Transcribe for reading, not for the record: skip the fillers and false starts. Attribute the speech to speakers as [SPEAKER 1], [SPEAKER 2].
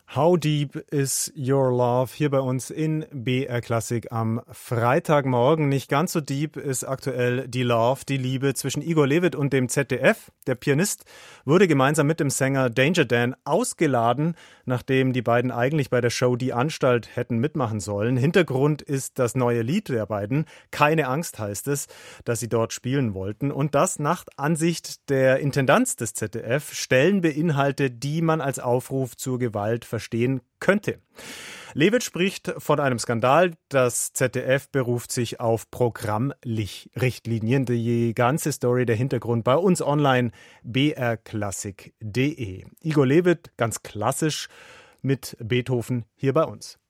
[SPEAKER 1] How Deep is Your Love hier bei uns in BR Klassik am Freitagmorgen. Nicht ganz so deep ist aktuell die Love, die Liebe zwischen Igor Levit und dem ZDF. Der Pianist wurde gemeinsam mit dem Sänger Danger Dan ausgeladen, nachdem die beiden eigentlich bei der Show Die Anstalt hätten mitmachen sollen. Hintergrund ist das neue Lied der beiden. Keine Angst heißt es, dass sie dort spielen wollten. Und das nach Ansicht der Intendanz des ZDF. Stellen beinhaltet, die man als Aufruf zur Gewalt verstehen könnte. Levit spricht von einem Skandal. Das ZDF beruft sich auf Programmrichtlinien. Die ganze Story, der Hintergrund bei uns online, brklassik.de. Igor Levit, ganz klassisch mit Beethoven hier bei uns.